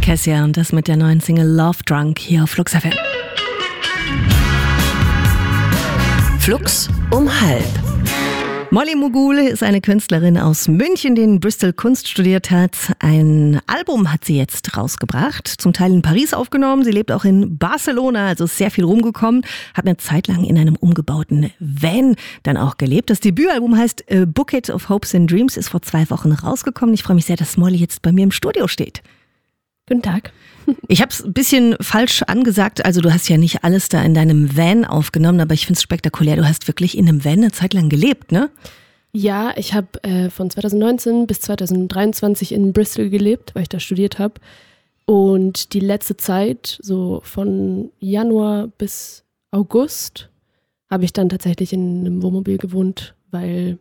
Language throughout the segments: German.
Cassia und das mit der neuen Single Love Drunk hier auf Flux FM. Flux um 12:30. Molly Mogul ist eine Künstlerin aus München, die in Bristol Kunst studiert hat. Ein Album hat sie jetzt rausgebracht, zum Teil in Paris aufgenommen. Sie lebt auch in Barcelona, also ist sehr viel rumgekommen. Hat eine Zeit lang in einem umgebauten Van dann auch gelebt. Das Debütalbum heißt A Bouquet of Hopes and Dreams, ist vor 2 Wochen rausgekommen. Ich freue mich sehr, dass Molly jetzt bei mir im Studio steht. Guten Tag. Ich habe es ein bisschen falsch angesagt. Also du hast ja nicht alles da in deinem Van aufgenommen, aber ich finde es spektakulär. Du hast wirklich in einem Van eine Zeit lang gelebt, ne? Ja, ich habe von 2019 bis 2023 in Bristol gelebt, weil ich da studiert habe. Und die letzte Zeit, so von Januar bis August, habe ich dann tatsächlich in einem Wohnmobil gewohnt, weil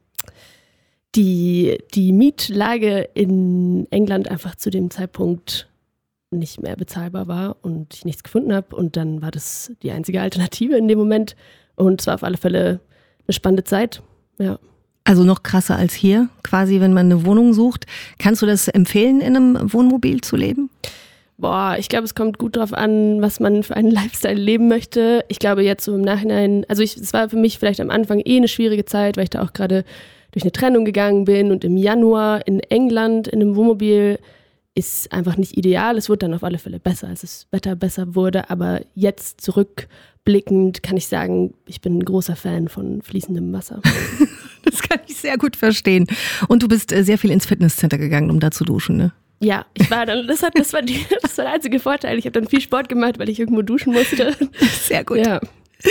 die Mietlage in England einfach zu dem Zeitpunkt nicht mehr bezahlbar war und ich nichts gefunden habe. Und dann war das die einzige Alternative in dem Moment. Und es war auf alle Fälle eine spannende Zeit, ja. Also noch krasser als hier, quasi, wenn man eine Wohnung sucht. Kannst du das empfehlen, in einem Wohnmobil zu leben? Boah, ich glaube, es kommt gut drauf an, was man für einen Lifestyle leben möchte. Ich glaube jetzt so im Nachhinein, es war für mich vielleicht am Anfang eine schwierige Zeit, weil ich da auch gerade durch eine Trennung gegangen bin und im Januar in England in einem Wohnmobil ist einfach nicht ideal. Es wurde dann auf alle Fälle besser, als das Wetter besser wurde. Aber jetzt zurückblickend kann ich sagen, ich bin ein großer Fan von fließendem Wasser. Das kann ich sehr gut verstehen. Und du bist sehr viel ins Fitnesscenter gegangen, um da zu duschen, ne? Ja, ich war dann, das war der einzige Vorteil. Ich habe dann viel Sport gemacht, weil ich irgendwo duschen musste. Sehr gut. Ja.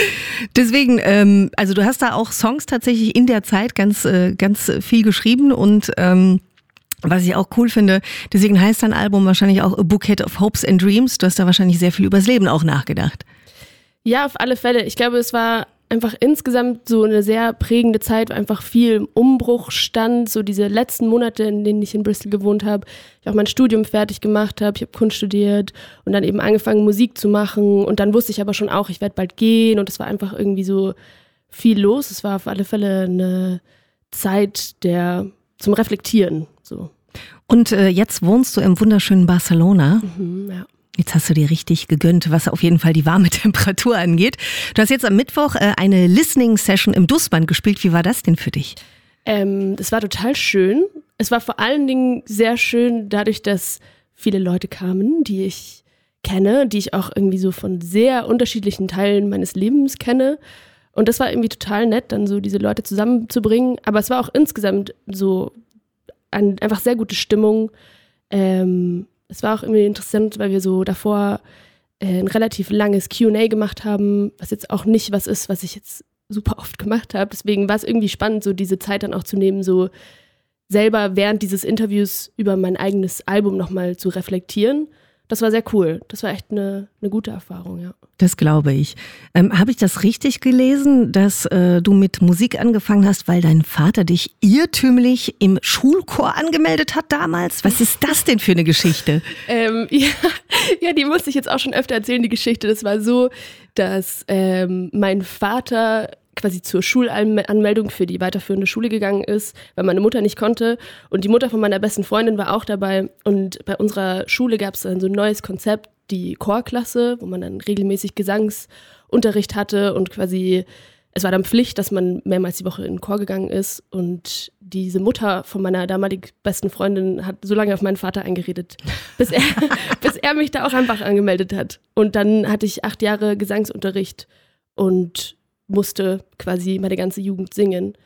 Deswegen, also du hast da auch Songs tatsächlich in der Zeit ganz viel geschrieben und was ich auch cool finde, deswegen heißt dein Album wahrscheinlich auch A Bouquet of Hopes and Dreams. Du hast da wahrscheinlich sehr viel übers Leben auch nachgedacht. Ja, auf alle Fälle. Ich glaube, es war einfach insgesamt so eine sehr prägende Zeit, wo einfach viel im Umbruch stand. So diese letzten Monate, in denen ich in Bristol gewohnt habe, ich auch mein Studium fertig gemacht habe, ich habe Kunst studiert und dann eben angefangen, Musik zu machen. Und dann wusste ich aber schon auch, ich werde bald gehen und es war einfach irgendwie so viel los. Es war auf alle Fälle eine Zeit zum Reflektieren. So. Und jetzt wohnst du im wunderschönen Barcelona. Ja. Jetzt hast du dir richtig gegönnt, was auf jeden Fall die warme Temperatur angeht. Du hast jetzt am Mittwoch eine Listening-Session im Dussmann gespielt. Wie war das denn für dich? Das war total schön. Es war vor allen Dingen sehr schön dadurch, dass viele Leute kamen, die ich kenne, die ich auch irgendwie so von sehr unterschiedlichen Teilen meines Lebens kenne. Und das war irgendwie total nett, dann so diese Leute zusammenzubringen. Aber es war auch insgesamt so einfach sehr gute Stimmung. Es war auch irgendwie interessant, weil wir so davor ein relativ langes Q&A gemacht haben, was jetzt auch nicht was ist, was ich jetzt super oft gemacht habe. Deswegen war es irgendwie spannend, so diese Zeit dann auch zu nehmen, so selber während dieses Interviews über mein eigenes Album nochmal zu reflektieren. Das war sehr cool. Das war echt eine gute Erfahrung, ja. Das glaube ich. Habe ich das richtig gelesen, dass du mit Musik angefangen hast, weil dein Vater dich irrtümlich im Schulchor angemeldet hat damals? Was ist das denn für eine Geschichte? Ja, die musste ich jetzt auch schon öfter erzählen, die Geschichte. Das war so, dass mein Vater quasi zur Schulanmeldung für die weiterführende Schule gegangen ist, weil meine Mutter nicht konnte. Und die Mutter von meiner besten Freundin war auch dabei. Und bei unserer Schule gab es dann so ein neues Konzept, die Chorklasse, wo man dann regelmäßig Gesangsunterricht hatte und quasi, es war dann Pflicht, dass man mehrmals die Woche in den Chor gegangen ist. Und diese Mutter von meiner damalig besten Freundin hat so lange auf meinen Vater eingeredet, bis er mich da auch einfach angemeldet hat. Und dann hatte ich 8 Jahre Gesangsunterricht und musste quasi meine ganze Jugend singen.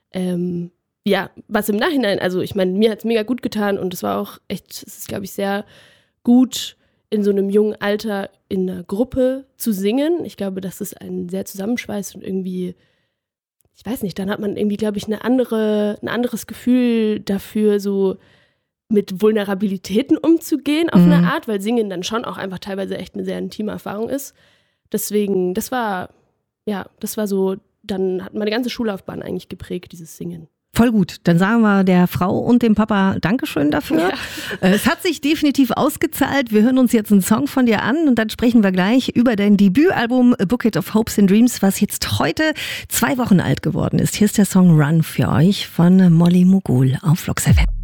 Ja, was im Nachhinein, also ich meine, mir hat es mega gut getan und es war auch echt, es ist, glaube ich, sehr gut, in so einem jungen Alter in einer Gruppe zu singen. Ich glaube, dass es einen sehr zusammenschweißt und irgendwie, ich weiß nicht, dann hat man irgendwie, glaube ich, ein anderes Gefühl dafür, so mit Vulnerabilitäten umzugehen auf eine Art, weil Singen dann schon auch einfach teilweise echt eine sehr intime Erfahrung ist. Deswegen, das war so, dann hat meine ganze Schullaufbahn eigentlich geprägt, dieses Singen. Voll gut. Dann sagen wir der Frau und dem Papa Dankeschön dafür. Ja. Es hat sich definitiv ausgezahlt. Wir hören uns jetzt einen Song von dir an und dann sprechen wir gleich über dein Debütalbum A Bouquet of Hopes and Dreams, was jetzt heute 2 Wochen alt geworden ist. Hier ist der Song Run für euch von Molly Mogul auf Flux FM.